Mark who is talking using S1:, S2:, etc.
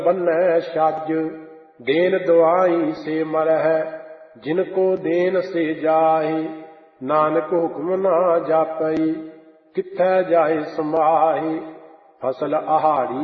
S1: ਬੰਨੈ ਛੱਜ। ਦੇਨ ਦੁਆਈ ਸੇ ਮਰਹਿ, ਜਿਨ ਕੋ ਦੇਨ ਸੇ ਜਾਹਿ। ਨਾਨਕ ਹੁਕਮ ਨਾ ਜਾਪਈ, ਕਿੱਥੈ ਜਾਹਿ ਸਮਾਹਿ। ਫਸਲ ਆਹਾੜੀ